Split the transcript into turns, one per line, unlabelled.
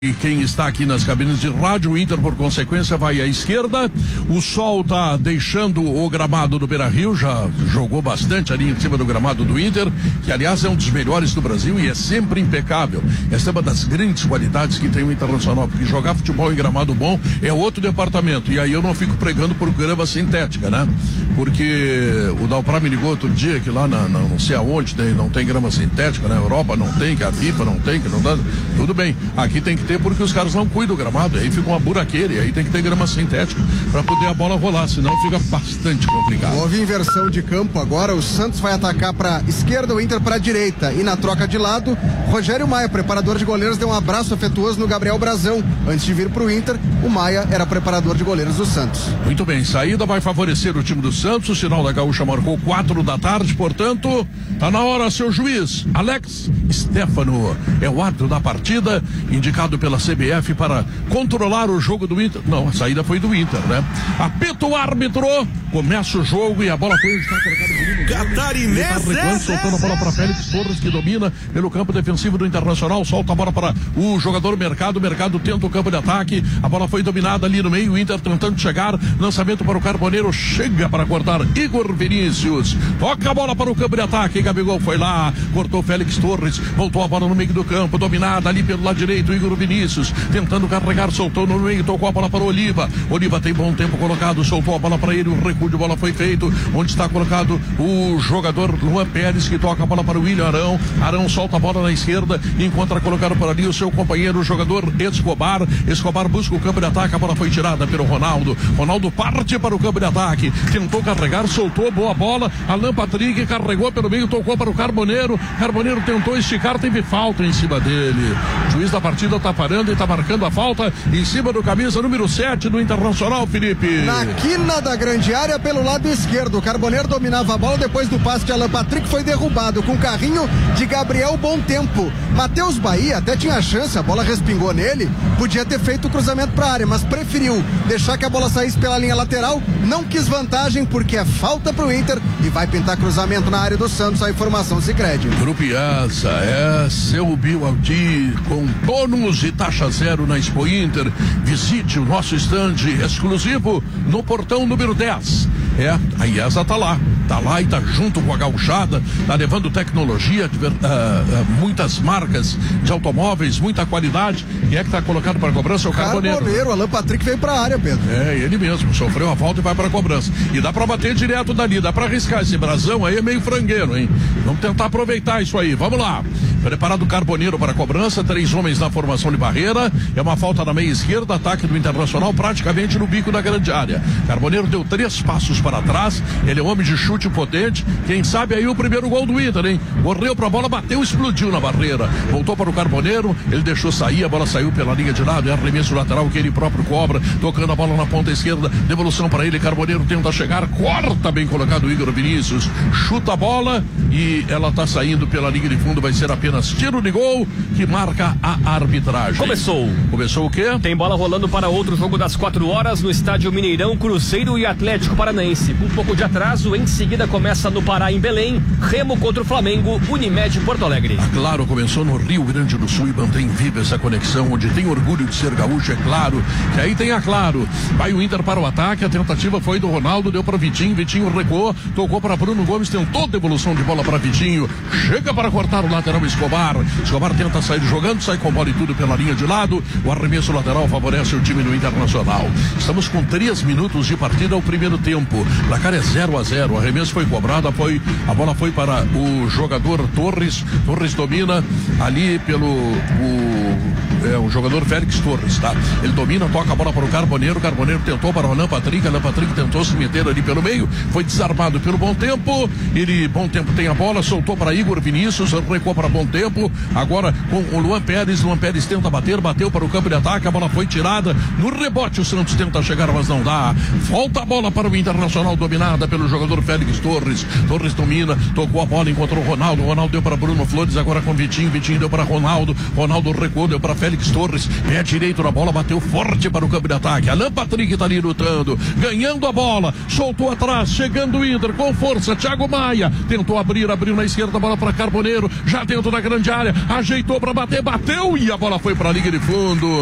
E quem está aqui nas cabines de rádio, o Inter, por consequência, vai à esquerda. O sol está deixando o gramado do Beira-Rio, já jogou bastante ali em cima do gramado do Inter, que aliás é um dos melhores do Brasil e é sempre impecável. Essa é uma das grandes qualidades que tem o Internacional, porque jogar futebol em gramado bom é outro departamento. E aí eu não fico pregando por grama sintética, né? Porque o Dalprá me ligou outro dia que lá não sei aonde não tem grama sintética, na Europa não tem, que a FIFA não tem, que não dá. Tudo bem, aqui tem que ter porque os caras não cuidam do gramado, aí fica uma buraqueira, e aí tem que ter grama sintética para poder a bola rolar, senão fica bastante complicado.
Houve inversão de campo agora, o Santos vai atacar para esquerda, o Inter para direita, e na troca de lado, Rogério Maia, preparador de goleiros, deu um abraço afetuoso no Gabriel Brazão. Antes de vir para o Inter, o Maia era preparador de goleiros do Santos.
Muito bem, saída vai favorecer o time do Santos, o sinal da Gaúcha marcou 4 da tarde, portanto, tá na hora, seu juiz, Alex Stefano, é o árbitro da partida, indicado pela CBF para controlar o jogo do Inter. Não, a saída foi do Inter, né? Apita o árbitro, começa o jogo e a bola foi
Catarinense,
soltando a bola para Félix Torres, que domina pelo campo defensivo do Internacional, solta a bola para o jogador Mercado tenta o campo de ataque, a bola foi dominada ali no meio, o Inter tentando chegar, lançamento para o Carboneiro, chega para cortar Igor Vinícius, toca a bola para o campo de ataque, Gabigol foi lá, cortou Félix Torres, voltou a bola no meio do campo, dominada ali pelo lado direito, Igor Vinícius, tentando carregar, soltou no meio, tocou a bola para o Oliva tem bom tempo colocado, soltou a bola para ele, o recuo de bola foi feito, onde está colocado o jogador Luan Pérez, que toca a bola para o William Arão solta a bola na esquerda, encontra colocado por ali o seu companheiro, o jogador Escobar busca o campo de ataque, a bola foi tirada pelo Ronaldo parte para o campo de ataque, tentou carregar, soltou, boa bola, Alan Patrick carregou pelo meio, tocou para o Carboneiro tentou esticar, teve falta em cima dele, o juiz da partida está parando e está marcando a falta em cima do camisa número 7 do Internacional, Felipe.
Na quina da grande área pelo lado esquerdo, o Carboneiro dominava a bola, depois do passe de Alan Patrick foi derrubado com o carrinho de Gabriel Bom Tempo. Matheus Bahia até tinha chance, a bola respingou nele, podia ter feito o cruzamento para a área, mas preferiu deixar que a bola saísse pela linha lateral, não quis vantagem porque é falta pro Inter e vai pintar cruzamento na área do Santos, a informação Sicredi.
Grupo IASA é seu BYD com bônus e taxa zero na Expo Inter. Visite o nosso estande exclusivo no portão número 10. A IASA tá lá e tá junto com a gauchada, tá levando tecnologia, muitas marcas de automóveis, muita qualidade. Quem é que tá colocado para cobrança? O Carboneiro.
Alan Patrick veio pra área, Pedro.
Ele mesmo, sofreu a falta e vai para cobrança. E dá para bater direto dali, dá para arriscar. Esse brasão aí é meio frangueiro, hein? Vamos tentar aproveitar isso aí, vamos lá. Preparado o Carboneiro para a cobrança, 3 homens na formação de barreira, é uma falta na meia esquerda, ataque do Internacional praticamente no bico da grande área. Carboneiro deu 3 passos para trás, ele é um homem de chute potente, quem sabe aí o primeiro gol do Inter, hein? Correu pra bola, bateu, explodiu na barreira, voltou para o Carboneiro, ele deixou sair, a bola saiu pela linha de lado, é arremesso lateral que ele próprio cobra, tocando a bola na ponta esquerda, devolução para ele, Carboneiro tenta chegar, corta bem colocado o Igor Vinícius, chuta a bola e ela tá saindo pela linha de fundo, vai ser apenas tiro de gol que marca a arbitragem. Começou o quê?
Tem bola rolando para outro jogo das 4 horas no estádio Mineirão, Cruzeiro e Atlético Paranaense. Com um pouco de atraso, em seguida começa no Pará, em Belém, Remo contra o Flamengo, Unimed Porto Alegre.
A Claro começou no Rio Grande do Sul e mantém viva essa conexão, onde tem orgulho de ser gaúcho, é claro, que aí tem a Claro. Vai o Inter para o ataque, a tentativa foi do Ronaldo, deu para Vitinho recuou, tocou para Bruno Gomes, tentou devolução de bola para Vitinho, chega para cortar o lateral Escobar tenta sair jogando, sai com bola e tudo pela linha de lado, o arremesso lateral favorece o time do Internacional. Estamos com 3 minutos de partida ao primeiro tempo, placar é 0-0, o arremesso foi cobrado, a bola foi para o jogador Torres domina ali pelo o jogador Félix Torres, tá? Ele domina, toca a bola para o Carboneiro tentou para o Alan Patrick tentou se meter ali pelo meio, foi desarmado pelo Bom Tempo, Bom Tempo tem a bola, soltou para Igor Vinícius, recuou para Bom Tempo, agora com o Luan Pérez tenta bateu para o campo de ataque, a bola foi tirada, no rebote o Santos tenta chegar, mas não dá, volta a bola para o Internacional, dominada pelo jogador Félix Torres domina, tocou a bola, encontrou o Ronaldo deu para Bruno Flores, agora com Vitinho deu para Ronaldo recuou, deu para Félix Torres, pé direito na bola, bateu forte para o campo de ataque. Alan Patrick tá ali lutando, ganhando a bola, soltou atrás, chegando o Inter com força. Thiago Maia tentou abriu na esquerda, a bola para Carboneiro, já dentro da grande área, ajeitou para bater, bateu e a bola foi para a linha de fundo.